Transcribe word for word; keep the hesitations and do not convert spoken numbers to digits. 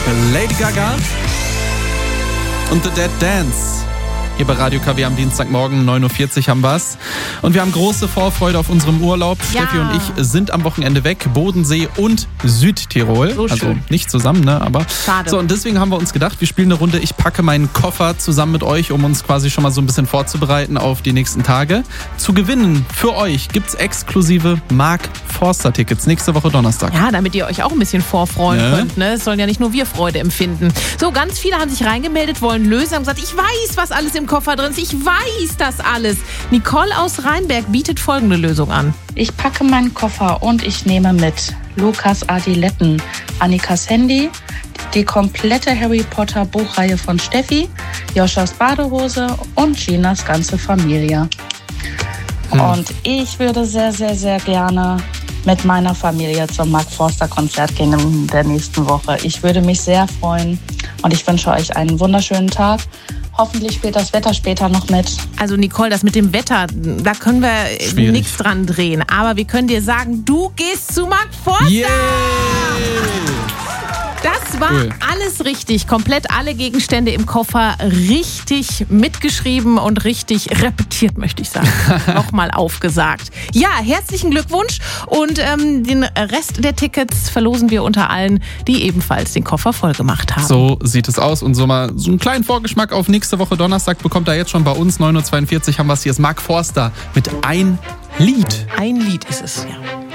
Lady Gaga und The Dead Dance. Hier bei Radio K W am Dienstagmorgen, neun Uhr vierzig haben wir's. Und wir haben große Vorfreude auf unserem Urlaub. Ja. Steffi und ich sind am Wochenende weg. Bodensee und Südtirol. So also schön. nicht zusammen, ne? Aber Schade. so, und deswegen haben wir uns gedacht, wir spielen eine Runde. Ich packe meinen Koffer zusammen mit euch, um uns quasi schon mal so ein bisschen vorzubereiten auf die nächsten Tage. Zu gewinnen für euch gibt's exklusive Mark Forster Tickets nächste Woche Donnerstag. Ja, damit ihr euch auch ein bisschen vorfreuen Ne? könnt. Ne? Es sollen ja nicht nur wir Freude empfinden. So, ganz viele haben sich reingemeldet, wollen lösen, haben gesagt, ich weiß, was alles im Koffer drin ist. Ich weiß das alles. Nicole aus Rheinberg bietet folgende Lösung an. Ich packe meinen Koffer und ich nehme mit Lukas Adiletten, Annikas Handy, die komplette Harry Potter Buchreihe von Steffi, Joschas Badehose und Ginas ganze Familie. Hm. Und ich würde sehr, sehr, sehr gerne mit meiner Familie zum Mark Forster Konzert gehen in der nächsten Woche. Ich würde mich sehr freuen und ich wünsche euch einen wunderschönen Tag. Hoffentlich spielt das Wetter später noch mit. Also Nicole, das mit dem Wetter, da können wir Schwierig. nichts dran drehen. Aber wir können dir sagen, du gehst zu Mark Forster. Yeah! Das war Cool. alles richtig. Komplett alle Gegenstände im Koffer richtig mitgeschrieben und richtig repetiert, möchte ich sagen. Nochmal aufgesagt. Ja, herzlichen Glückwunsch. Und ähm, den Rest der Tickets verlosen wir unter allen, die ebenfalls den Koffer voll gemacht haben. So sieht es aus. Und so mal so einen kleinen Vorgeschmack auf nächste Woche Donnerstag bekommt er jetzt schon bei uns. neun Uhr zweiundvierzig haben wir es. Hier ist Mark Forster mit Ein Lied. Ein Lied ist es, ja.